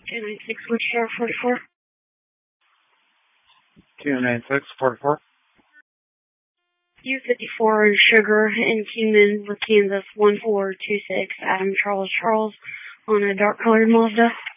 296 Wichita 44. 296 44. U54 Sugar in Kingman with Kansas 1426 Adam Charles on a dark colored Mazda.